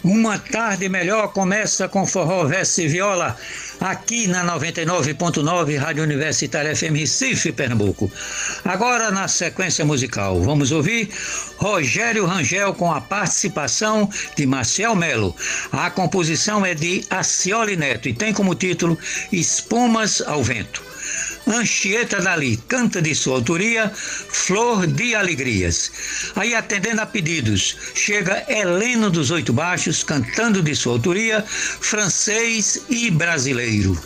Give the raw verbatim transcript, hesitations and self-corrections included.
Uma tarde melhor começa com forró, verso e viola, aqui na noventa e nove ponto nove, Rádio Universitária F M Recife, Pernambuco. Agora, na sequência musical, vamos ouvir Rogério Rangel com a participação de Marcel Melo. A composição é de Acioli Neto e tem como título Espumas ao Vento. Anchieta Dali canta de sua autoria Flor de Alegrias. Aí, atendendo a pedidos, chega Heleno dos Oito Baixos cantando de sua autoria Francês e Brasileiro.